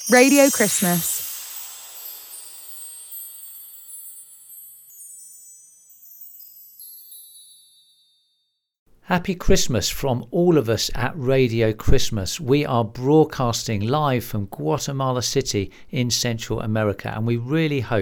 Radio Christmas. Happy Christmas from all of us at Radio Christmas. We are broadcasting live from Guatemala City in Central America, and we really hope